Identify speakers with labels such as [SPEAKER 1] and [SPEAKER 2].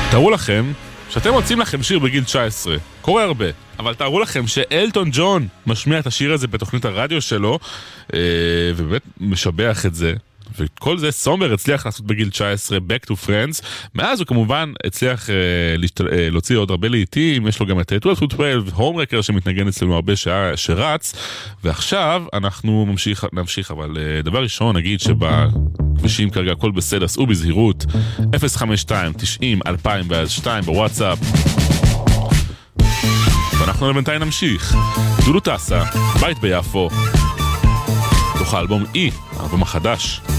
[SPEAKER 1] תארו לכם שאתם מוצאים לכם שיר בגיל 19, קורה הרבה, אבל תארו לכם שאלטון ג'ון משמיע את השיר הזה בתוכנית הרדיו שלו, ובאמת משבח את זה, וכל זה סומבר הצליח לעשות בגיל 19, Back to Friends. מאז הוא כמובן הצליח להוציא עוד הרבה לעיתים, יש לו גם את 12 to 12, הומרקר שמתנגן אצלנו הרבה שרץ, ועכשיו אנחנו נמשיך, אבל דבר ראשון נגיד שבכבישים כרגע הכל בסדר, סעו בזהירות, 052-90-2002 בוואטסאפ, ואנחנו לבינתיים נמשיך. דודו טסה, בית ביפו, תוך האלבום E, האלבום החדש.